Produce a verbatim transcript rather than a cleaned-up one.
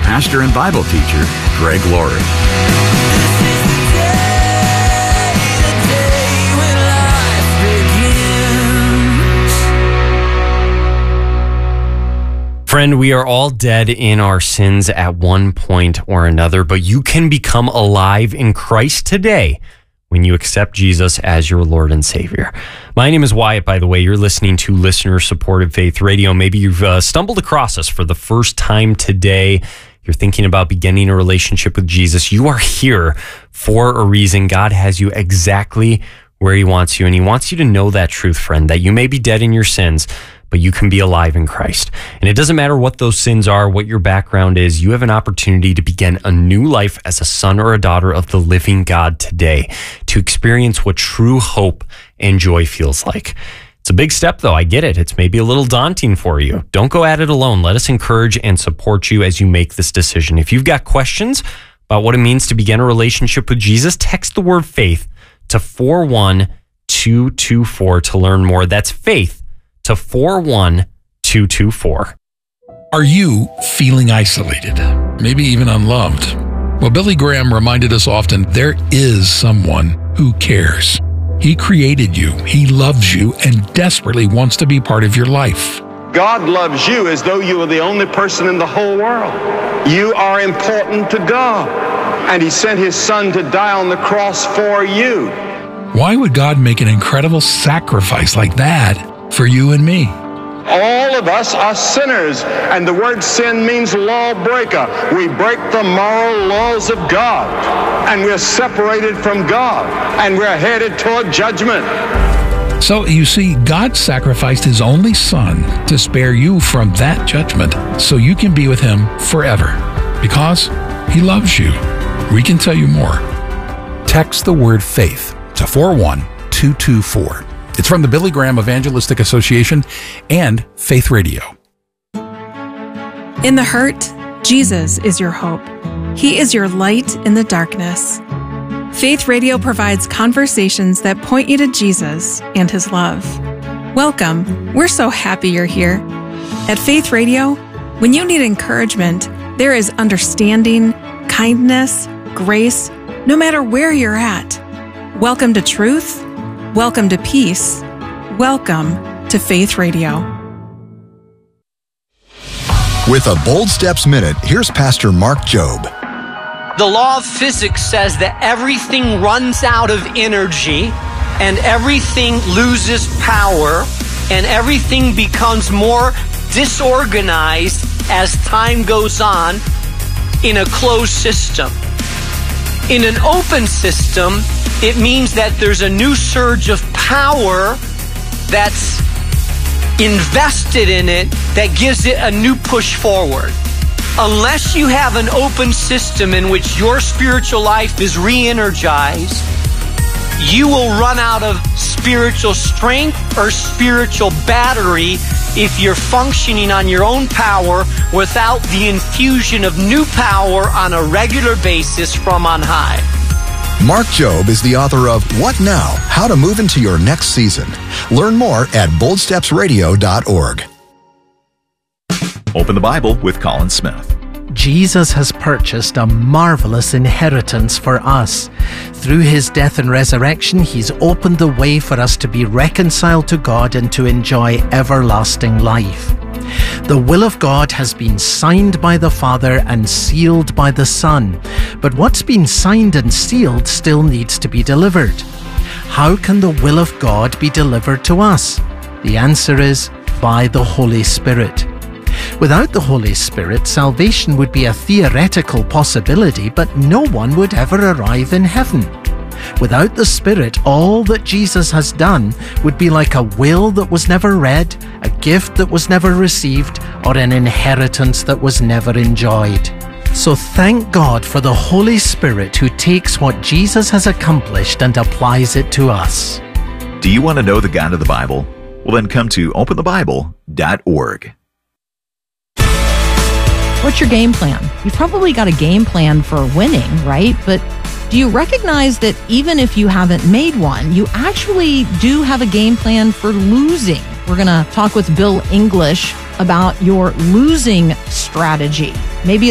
pastor and Bible teacher Greg Laurie. Friend, we are all dead in our sins at one point or another, but you can become alive in Christ today when you accept Jesus as your Lord and Savior. My name is Wyatt, by the way. You're listening to Listener-Supported Faith Radio. Maybe you've uh, stumbled across us for the first time today. You're thinking about beginning a relationship with Jesus. You are here for a reason. God has you exactly where He wants you, and He wants you to know that truth, friend, that you may be dead in your sins, but you can be alive in Christ. And it doesn't matter what those sins are, what your background is, you have an opportunity to begin a new life as a son or a daughter of the living God today, to experience what true hope and joy feels like. It's a big step, though. I get it. It's maybe a little daunting for you. Don't go at it alone. Let us encourage and support you as you make this decision. If you've got questions about what it means to begin a relationship with Jesus, text the word faith to four one two two four to learn more. That's faith to four one two two four. Are you feeling isolated, maybe even unloved? Well, Billy Graham reminded us often there is someone who cares. He created you, He loves you, and desperately wants to be part of your life. God loves you as though you were the only person in the whole world. You are important to God, and He sent His Son to die on the cross for you. Why would God make an incredible sacrifice like that for you and me? All of us are sinners, and the word sin means lawbreaker. We break the moral laws of God, and we're separated from God, and we're headed toward judgment. So you see, God sacrificed His only Son to spare you from that judgment so you can be with Him forever, because He loves you. We can tell you more. Text the word faith to four one two two four. It's from the Billy Graham Evangelistic Association and Faith Radio. In the hurt, Jesus is your hope. He is your light in the darkness. Faith Radio provides conversations that point you to Jesus and His love. Welcome. We're so happy you're here. At Faith Radio, when you need encouragement, there is understanding, kindness, grace, no matter where you're at. Welcome to truth. Welcome to peace. Welcome to Faith Radio. With a Bold Steps Minute, here's Pastor Mark Jobe. The law of physics says that everything runs out of energy and everything loses power and everything becomes more disorganized as time goes on in a closed system. In an open system, it means that there's a new surge of power that's invested in it that gives it a new push forward. Unless you have an open system in which your spiritual life is re-energized, you will run out of spiritual strength or spiritual battery if you're functioning on your own power without the infusion of new power on a regular basis from on high. Mark Jobe is the author of What Now? How to Move into Your Next Season. Learn more at bold steps radio dot org. Open the Bible with Colin Smith. Jesus has purchased a marvelous inheritance for us. Through His death and resurrection, He's opened the way for us to be reconciled to God and to enjoy everlasting life. The will of God has been signed by the Father and sealed by the Son. But what's been signed and sealed still needs to be delivered. How can the will of God be delivered to us? The answer is by the Holy Spirit. Without the Holy Spirit, salvation would be a theoretical possibility, but no one would ever arrive in heaven. Without the Spirit, all that Jesus has done would be like a will that was never read, a gift that was never received, or an inheritance that was never enjoyed. So thank God for the Holy Spirit who takes what Jesus has accomplished and applies it to us. Do you want to know the God of the Bible? Well, then come to open the bible dot org. What's your game plan? You've probably got a game plan for winning, right? But do you recognize that even if you haven't made one, you actually do have a game plan for losing? We're going to talk with Bill English about your losing strategy. Maybe